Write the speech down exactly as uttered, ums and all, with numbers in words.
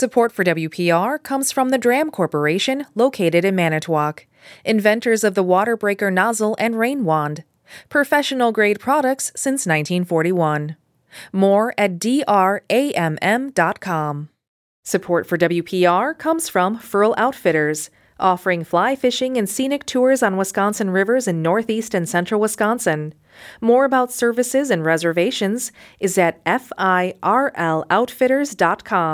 Support for W P R comes from the Dram Corporation, located in Manitowoc, inventors of the water breaker nozzle and rain wand. Professional-grade products since nineteen forty-one. More at D R A M M dot com. Support for W P R comes from Furl Outfitters, offering fly fishing and scenic tours on Wisconsin rivers in northeast and central Wisconsin. More about services and reservations is at F I R L outfitters dot com.